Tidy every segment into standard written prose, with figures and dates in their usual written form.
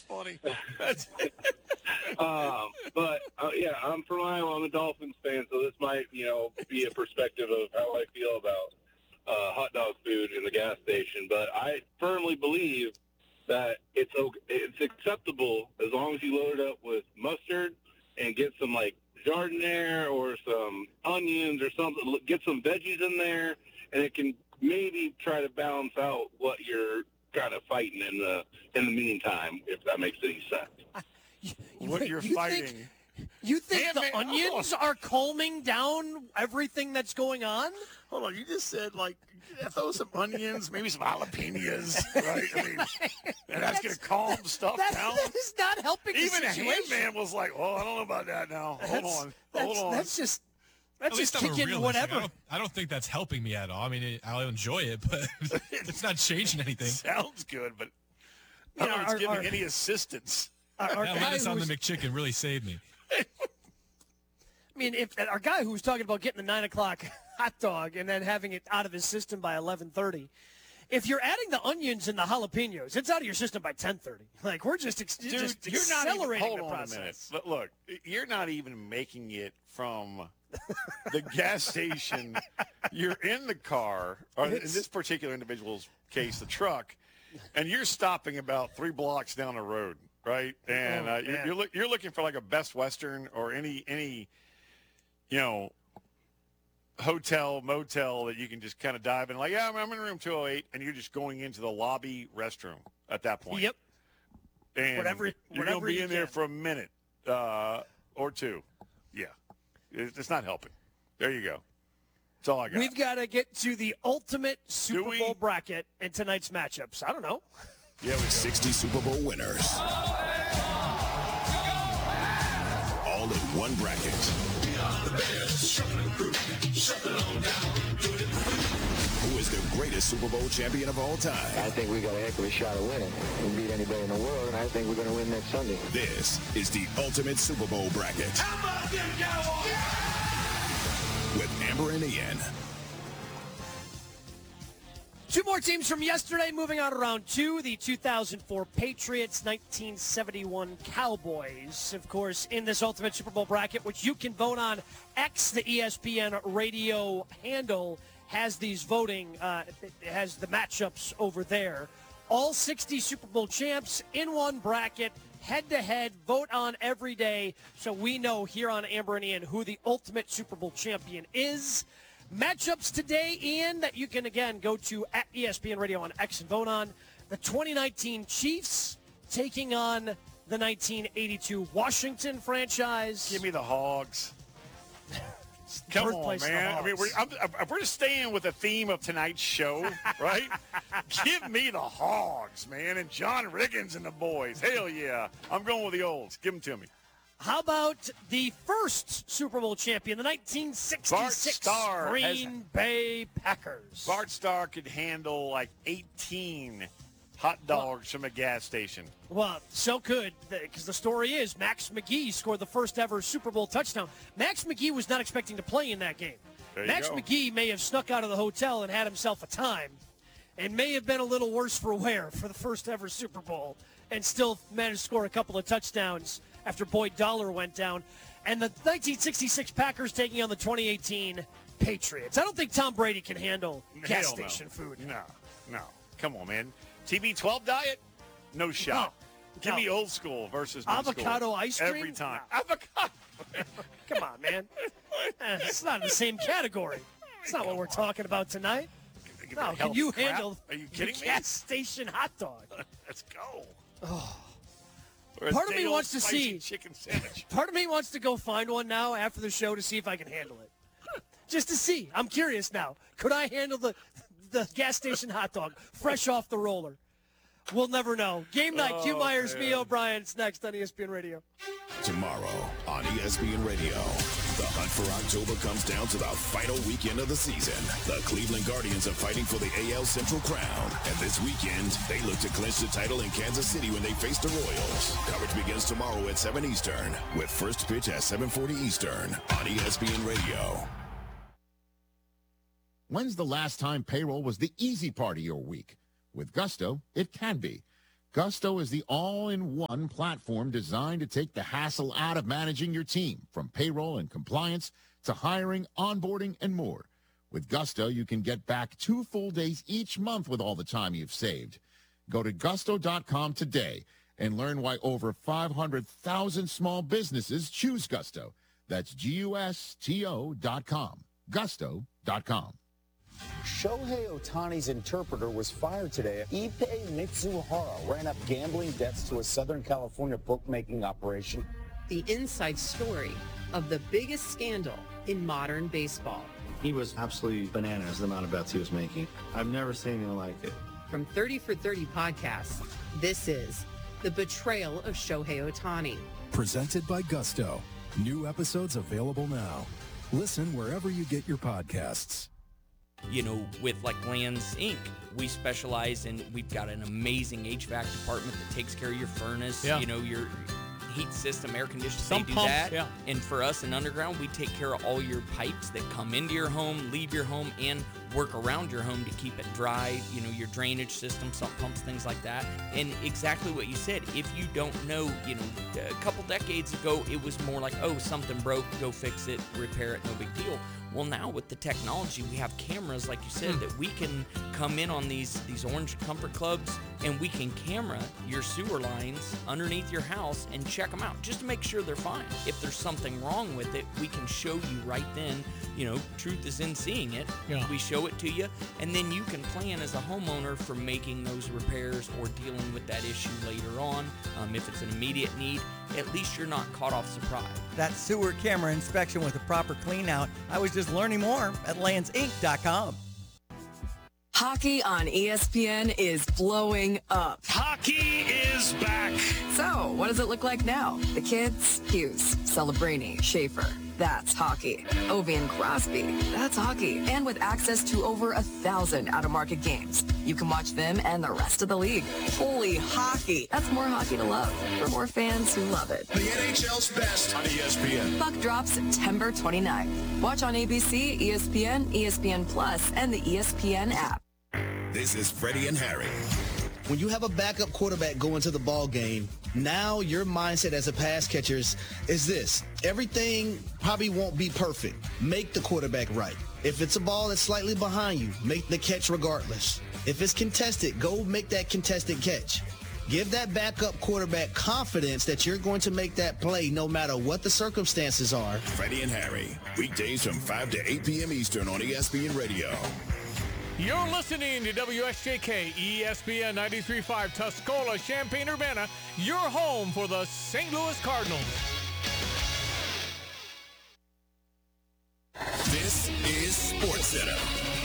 funny. Yeah, I'm from Iowa. I'm a Dolphins fan, so this might, be a perspective of how I feel about hot dog food in the gas station. But I firmly believe that it's acceptable as long as you load it up with mustard and get some, jardiniere or some onions or something. Get some veggies in there, and it can maybe try to balance out what you're kind of fighting in the meantime, if that makes any sense. What you're fighting. You think the onions are calming down everything that's going on? Hold on, you just said, throw some onions, maybe some jalapenos, right? I mean, and that's going to calm stuff down. That is not helping the Even situation. a handman was like, oh, I don't know about that now. Hold on. That's just kicking realist. whatever. I don't think that's helping me at all. I mean, I'll enjoy it, but it's not changing anything. Sounds good, but I don't know if it's giving any assistance. That lettuce on the McChicken really saved me. I mean, if our guy who was talking about getting the 9 o'clock hot dog and then having it out of his system by 11:30, if you're adding the onions and the jalapenos, it's out of your system by 10:30. We're just you're not accelerating even, the hold process. on a minute. But look, you're not even making it from the gas station. You're in the car, or in this particular individual's case, the truck, and you're stopping about 3 blocks down the road. Right, and you're looking for a Best Western or any hotel, motel that you can just kind of dive in. I'm in room 208, and you're just going into the lobby restroom at that point. Yep. And whatever you're going to be in there can. for a minute or two. Yeah, it's not helping. There you go. That's all I got. We've got to get to the ultimate Super Bowl bracket in tonight's matchups. I don't know. Yeah, we 60 Super Bowl winners. All in one bracket. Who is the greatest Super Bowl champion of all time? I think we got a heck of a shot of winning. We can beat anybody in the world, and I think we're going to win next Sunday. This is the ultimate Super Bowl bracket. How about them Cowboys? With Amber and Ian. Two more teams from yesterday moving on to round 2. The 2004 Patriots, 1971 Cowboys. Of course, in this Ultimate Super Bowl bracket, which you can vote on. X, the ESPN radio handle, has these voting. It has the matchups over there. All 60 Super Bowl champs in one bracket, head-to-head, vote on every day. So we know here on Amber and Ian who the ultimate Super Bowl champion is. Matchups today, Ian, that you can, again, go to at ESPN Radio on X and vote on. The 2019 Chiefs taking on the 1982 Washington franchise. Give me the Hogs. Come on, man. I mean, we're just staying with the theme of tonight's show, right? Give me the Hogs, man, and John Riggins and the boys. Hell yeah. I'm going with the olds. Give them to me. How about the first Super Bowl champion, the 1966 Green Bay Packers? Bart Starr could handle 18 hot dogs from a gas station. Well, so could, because the story is Max McGee scored the first ever Super Bowl touchdown. Max McGee was not expecting to play in that game. Max McGee may have snuck out of the hotel and had himself a time and may have been a little worse for wear for the first ever Super Bowl and still managed to score a couple of touchdowns after Boyd Dollar went down. And the 1966 Packers taking on the 2018 Patriots. I don't think Tom Brady can handle gas station food. No. Come on, man. TB12 diet? No shot. Give me old school versus new avocado school. Ice cream? Every time. No. Avocado. Come on, man. It's not in the same category. It's not what we're talking about tonight. No, can you handle Are you kidding the me? gas station hot dog? Let's go. Part of me wants to see chicken sandwich. Part of me wants to go find one now after the show to see if I can handle it. Just to see. I'm curious now. Could I handle the gas station hot dog fresh off the roller? We'll never know. Game night, Q Myers, me O'Brien. It's next on ESPN Radio. Tomorrow on ESPN Radio, the hunt for October comes down to the final weekend of the season. The Cleveland Guardians are fighting for the AL Central crown. And this weekend, they look to clinch the title in Kansas City when they face the Royals. Coverage begins tomorrow at 7 Eastern, with first pitch at 7:40 Eastern on ESPN Radio. When's the last time payroll was the easy part of your week? With Gusto, it can be. Gusto is the all-in-one platform designed to take the hassle out of managing your team, from payroll and compliance to hiring, onboarding, and more. With Gusto, you can get back 2 full days each month with all the time you've saved. Go to gusto.com today and learn why over 500,000 small businesses choose Gusto. That's GUSTO.com. Gusto.com. Shohei Ohtani's interpreter was fired today. Ippei Mitsuhara ran up gambling debts to a Southern California bookmaking operation. The inside story of the biggest scandal in modern baseball. He was absolutely bananas, the amount of bets he was making. I've never seen anything like it. From 30 for 30 podcasts, this is The Betrayal of Shohei Ohtani. Presented by Gusto. New episodes available now. Listen wherever you get your podcasts. You know, with like Lands Inc., we specialize in, we've got an amazing HVAC department that takes care of your furnace, you know, your heat system, air conditioning, they do that. Yeah. And for us in Underground, we take care of all your pipes that come into your home, leave your home, and work around your home to keep it dry, you know, your drainage system, sump pumps, things like that. And exactly what you said, if you don't know, you know, a couple decades ago, it was more like, oh, something broke, go fix it, repair it, no big deal. Well, now with the technology, we have cameras, like you said, that we can come in on these Orange Comfort Clubs, and we can camera your sewer lines underneath your house and check them out just to make sure they're fine. If there's something wrong with it, we can show you right then. You know, truth is in seeing it. Yeah. We show it to you, and then you can plan as a homeowner for making those repairs or dealing with that issue later on. If it's an immediate need, at least you're not caught off surprise. That sewer camera inspection with a proper clean out. I was just learning more at landsinc.com. Hockey on ESPN is blowing up. Hockey is back. So, what does it look like now? The kids? Hughes, Celebrini, Schaefer. That's hockey. Ovi and Crosby. That's hockey. And with access to over 1,000 out-of-market games, you can watch them and the rest of the league. Holy hockey. That's more hockey to love for more fans who love it. The NHL's best on ESPN. Puck drops September 29th. Watch on ABC, ESPN, ESPN Plus, and the ESPN app. This is Freddie and Harry. When you have a backup quarterback go into the ball game, now your mindset as a pass catcher is this. Everything probably won't be perfect. Make the quarterback right. If it's a ball that's slightly behind you, make the catch regardless. If it's contested, go make that contested catch. Give that backup quarterback confidence that you're going to make that play no matter what the circumstances are. Freddie and Harry, weekdays from 5 to 8 p.m. Eastern on ESPN Radio. You're listening to WSJK ESPN 93.5 Tuscola, Champaign-Urbana, your home for the St. Louis Cardinals. This is SportsCenter.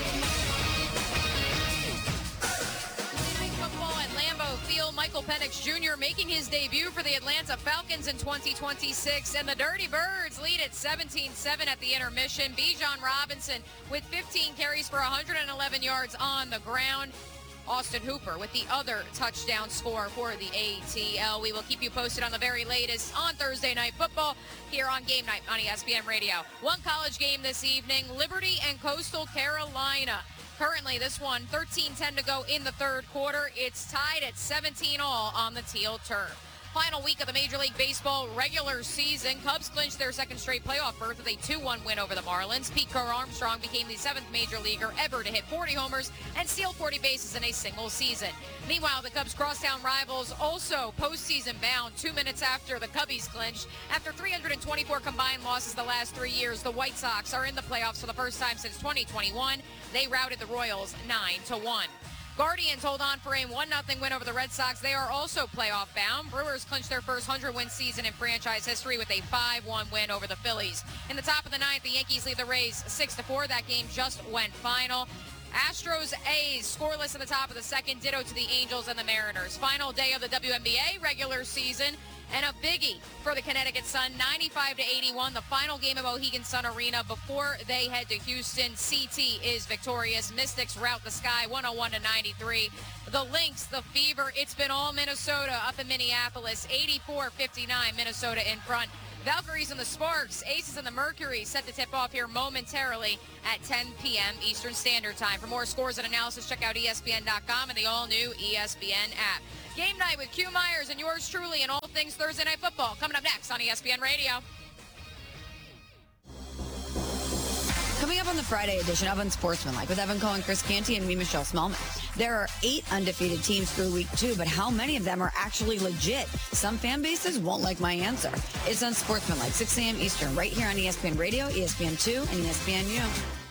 Football at Lambeau Field. Michael Penix Jr. making his debut for the Atlanta Falcons in 2026, and the Dirty Birds lead at 17-7 at the intermission. Bijan Robinson with 15 carries for 111 yards on the ground. Austin Hooper with the other touchdown score for the ATL. We will keep you posted on the very latest on Thursday Night Football here on Game Night on ESPN Radio. One college game this evening, Liberty and Coastal Carolina. Currently, this one, 13-10 to go in the third quarter. It's tied at 17-all on the teal turf. Final week of the Major League Baseball regular season. Cubs clinched their second straight playoff berth with a 2-1 win over the Marlins. Pete Crow Armstrong became the 7th Major Leaguer ever to hit 40 homers and steal 40 bases in a single season. Meanwhile, the Cubs' crosstown rivals also postseason bound 2 minutes after the Cubbies clinched. After 324 combined losses the last 3 years, the White Sox are in the playoffs for the first time since 2021. They routed the Royals 9-1. Guardians hold on for a 1-0 win over the Red Sox. They are also playoff bound. Brewers clinched their first 100-win season in franchise history with a 5-1 win over the Phillies. In the top of the ninth, the Yankees lead the Rays 6-4. That game just went final. Astros A's scoreless in the top of the second. Ditto to the Angels and the Mariners. Final day of the WNBA regular season. And a biggie for the Connecticut Sun, 95-81, the final game of Mohegan Sun Arena before they head to Houston. CT is victorious. Mystics rout the Sky 101-93. The Lynx, the Fever, it's been all Minnesota up in Minneapolis, 84-59, Minnesota in front. Valkyries and the Sparks, Aces and the Mercury set to tip off here momentarily at 10 p.m. Eastern Standard Time. For more scores and analysis, check out ESPN.com and the all-new ESPN app. Game Night with Q Myers and yours truly and all things Thursday Night Football. Coming up next on ESPN Radio. Coming up on the Friday edition of Unsportsmanlike with Evan Cohen, Chris Canty, and me, Michelle Smallman. There are 8 undefeated teams through week 2, but how many of them are actually legit? Some fan bases won't like my answer. It's Unsportsmanlike, 6 a.m. Eastern, right here on ESPN Radio, ESPN2, and ESPNU.